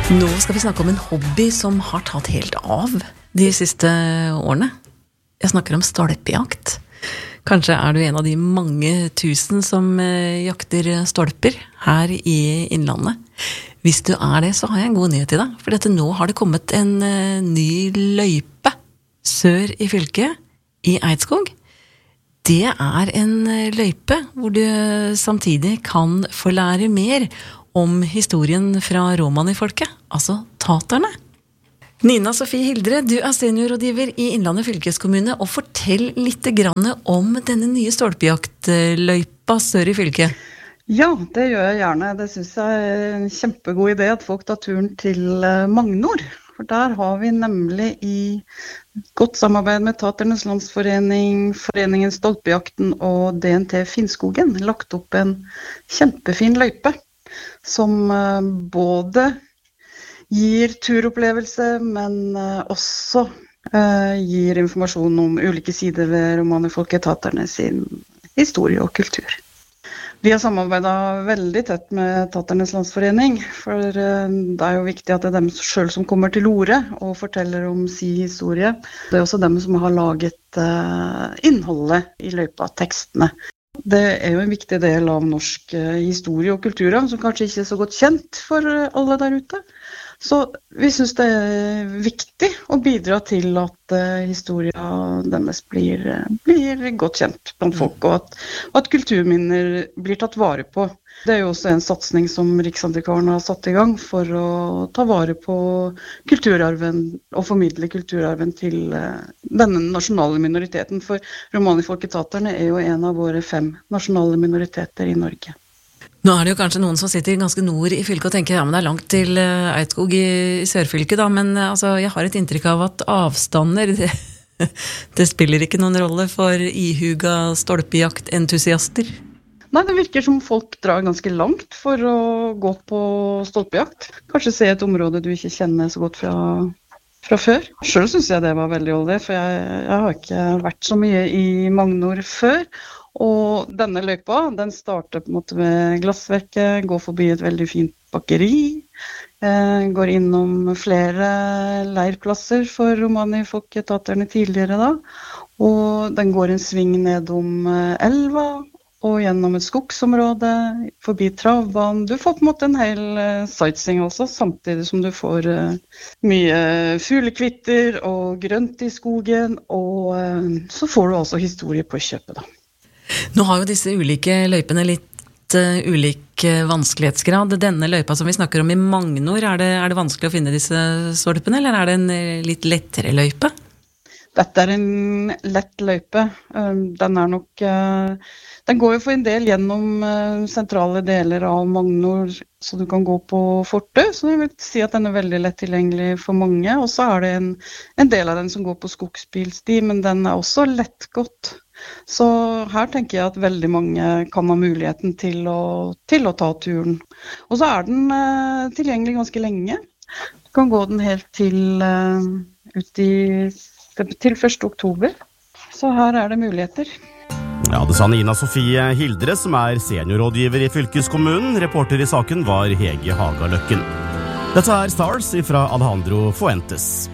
Nå skal vi snakke om en hobby som har tatt helt av de siste årene. Jeg snakker om stolpejakt. Kanskje er du en av de mange tusen som jakter stolper her i Innlandet. Hvis du er det, så har jeg en god nyhet til deg. For nå har det kommet en ny løype sør i fylket, i Eidskog. Det er en løype hvor du samtidig kan få lære mer om historien fra romanifolket, altså taterne. Nina Sofie Hildre, du er seniorrådgiver i Innlandet fylkeskommune, og fortell litt grann om denne nye stolpejaktløypa sør i fylket. Ja, det gjør jeg gjerne. Det synes jeg er en kjempegod idé at folk tar turen til Magnor. For der har vi nemlig i godt samarbeid med Taternes Landsforening, Foreningen Stolpejakten og DNT Finnskogen lagt opp en kjempefin løype som både gir turopplevelse, men også gir informasjon om ulike sider ved romanifolket Taterne sin historie og kultur. Vi har samarbeidet veldig tett med Taternes Landsforening, for det er jo viktig at det er dem selv som kommer til orde og forteller om sin historie. Det er også dem som har laget innholdet i løypa, tekstene. Det er jo en viktig del av norsk historie og kulturarv, som kanskje ikke er så godt kjent for alle der ute. Så vi synes det er viktig å bidra til at historien deres blir godt kjent blant folk, og at kulturminner blir tatt vare på. Det er jo også en satsning som Riksantikvaren har satt i gang for å ta vare på kulturarven og formidle kulturarven til denne nasjonale minoriteten. For romanifolket Taterne er jo en av våre 5 nasjonale minoriteter i Norge. Nå er det jo kanskje noen som sitter ganske nord i fylket og tenker, ja, men det er langt til Eidskog i sørfylket da, men altså, jeg har et inntrykk av at avstander, det spiller ikke noen rolle for ihuga stolpejaktentusiaster. Nei, det virker som folk drar ganske langt for å gå på stolpejakt. Kanskje se et område du ikke kjenner så godt fra før. Selv synes jeg det var veldig olje, for jeg har ikke vært så mye i Magnor før. Og denne løypa, den starter på en måte med glassverket, går forbi et veldig fint bakeri, går innom flere leirplasser for romanifolket Taterne tidligere da, og den går en sving nedom elva, og gjennom et skogsområde, forbi travbanen. Du får på en måte en hel sightseeing også, samtidig som du får mye fuglekvitter og grønt i skogen, og så får du også historie på kjøpet da. Nå har jo disse ulike løypene litt ulik vanskelighetsgrad. Denne løypa som vi snakker om i Magnor, er det vanskelig å finne disse stolpene, eller er det en litt lettere løype? Dette er en lett løype. Den går jo for en del gjennom sentrale deler av Magnor, så du kan gå på fortet, så jeg vil si at den er veldig lett tilgjengelig for mange. Og så er det en del av den som går på skogsbilsti, men den er også lettgått. Så her tenker jeg at veldig mange kan ha muligheten til å ta turen. Og så er den tilgjengelig ganske lenge. Du kan gå den helt til 1. oktober. Så her er det muligheter. Ja, det sa Nina Sofie Hildre, som er seniorrådgiver i fylkeskommunen. Reporter i saken var Hege Hagaløkken. Dette er Stars fra Alejandro Fuentes.